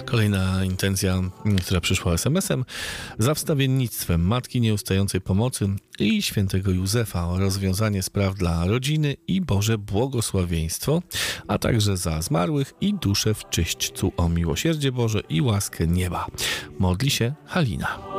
Kolejna intencja, która przyszła SMS-em. Za wstawiennictwem Matki Nieustającej Pomocy i świętego Józefa o rozwiązanie spraw dla rodziny i Boże błogosławieństwo, a także za zmarłych i dusze w czyśćcu o miłosierdzie Boże i łaskę nieba. Modli się Halina.